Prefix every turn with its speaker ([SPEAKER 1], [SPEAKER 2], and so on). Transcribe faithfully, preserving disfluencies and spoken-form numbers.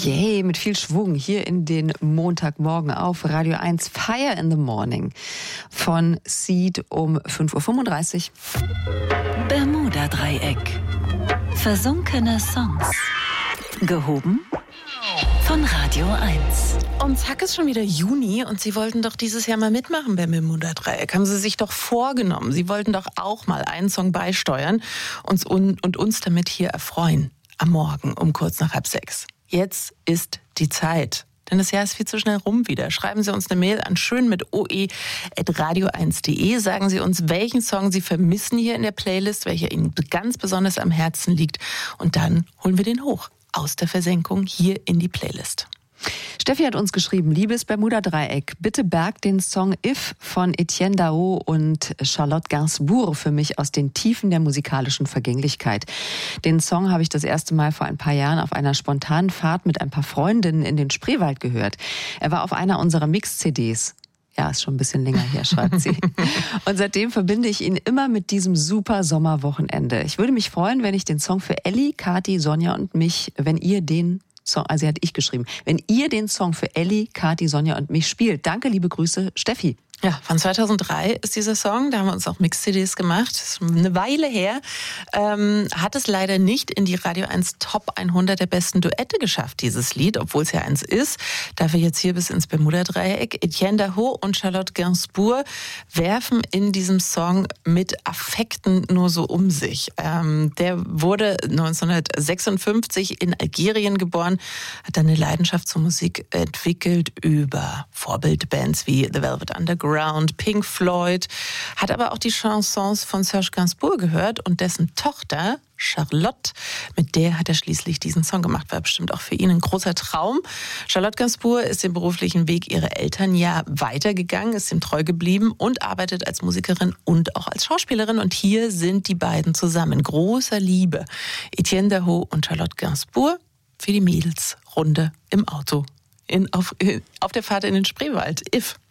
[SPEAKER 1] Yay, mit viel Schwung hier in den Montagmorgen auf Radio eins. Fire in the Morning von Seed um fünf Uhr fünfunddreißig.
[SPEAKER 2] Bermuda-Dreieck. Versunkene Songs. Gehoben von Radio eins.
[SPEAKER 3] Und zack, ist schon wieder Juni und Sie wollten doch dieses Jahr mal mitmachen beim Bermuda-Dreieck. Haben Sie sich doch vorgenommen. Sie wollten doch auch mal einen Song beisteuern uns und, und uns damit hier erfreuen. Am Morgen um kurz nach halb sechs. Jetzt ist die Zeit. Denn das Jahr ist viel zu schnell rum wieder. Schreiben Sie uns eine Mail an schön mit oe at radio eins punkt de. Sagen Sie uns, welchen Song Sie vermissen hier in der Playlist, welcher Ihnen ganz besonders am Herzen liegt. Und dann holen wir den hoch aus der Versenkung hier in die Playlist.
[SPEAKER 1] Steffi hat uns geschrieben, liebes Bermuda-Dreieck, bitte bergt den Song If von Etienne Dao und Charlotte Gainsbourg für mich aus den Tiefen der musikalischen Vergänglichkeit. Den Song habe ich das erste Mal vor ein paar Jahren auf einer spontanen Fahrt mit ein paar Freundinnen in den Spreewald gehört. Er war auf einer unserer Mix-C Ds. Ja, ist schon ein bisschen länger her, schreibt sie. Und seitdem verbinde ich ihn immer mit diesem super Sommerwochenende. Ich würde mich freuen, wenn ich den Song für Elli, Kathi, Sonja und mich, wenn ihr den Song, also sie hat ich geschrieben, wenn ihr den Song für Elli, Kathi, Sonja und mich spielt. Danke, liebe Grüße, Steffi.
[SPEAKER 3] Ja, von zweitausenddrei ist dieser Song, da haben wir uns auch Mix-C Ds gemacht, das ist eine Weile her, ähm, hat es leider nicht in die Radio eins Top hundert der besten Duette geschafft, dieses Lied, obwohl es ja eins ist. Dafür jetzt hier bis ins Bermuda-Dreieck. Etienne Dao und Charlotte Gainsbourg werfen in diesem Song mit Affekten nur so um sich. Ähm, der wurde neunzehnhundertsechsundfünfzig in Algerien geboren, hat dann eine Leidenschaft zur Musik entwickelt über Vorbildbands wie The Velvet Underground, Pink Floyd, hat aber auch die Chansons von Serge Gainsbourg gehört und dessen Tochter Charlotte, mit der hat er schließlich diesen Song gemacht, war bestimmt auch für ihn ein großer Traum. Charlotte Gainsbourg ist den beruflichen Weg ihrer Eltern ja weitergegangen, ist ihm treu geblieben und arbeitet als Musikerin und auch als Schauspielerin und hier sind die beiden zusammen, großer Liebe. Etienne Dao und Charlotte Gainsbourg für die Mädelsrunde im Auto in, auf, auf der Fahrt in den Spreewald. If.